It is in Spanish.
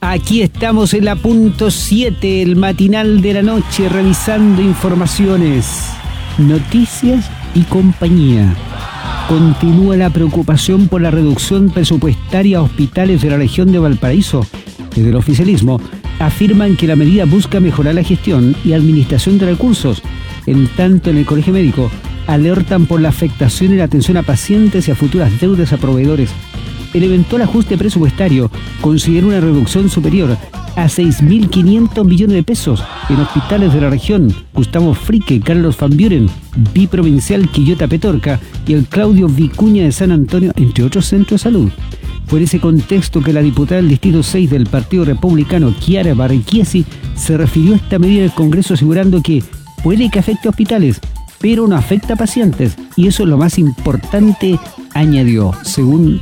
Aquí estamos en la punto 7, el matinal de la noche, revisando informaciones, noticias y compañía. Continúa la preocupación por la reducción presupuestaria a hospitales de la región de Valparaíso. Desde el oficialismo afirman que la medida busca mejorar la gestión y administración de recursos. En tanto, en el Colegio Médico alertan por la afectación en la atención a pacientes y a futuras deudas a proveedores. El eventual ajuste presupuestario considera una reducción superior a 6.500 millones de pesos en hospitales de la región Gustavo Frique, Carlos Van Buren, Biprovincial Quillota Petorca y el Claudio Vicuña de San Antonio, entre otros centros de salud. Fue en ese contexto que la diputada del Distrito 6 del Partido Republicano, Chiara Barrichiesi, se refirió a esta medida del Congreso asegurando que puede que afecte a hospitales, pero no afecta a pacientes, y eso es lo más importante, añadió, según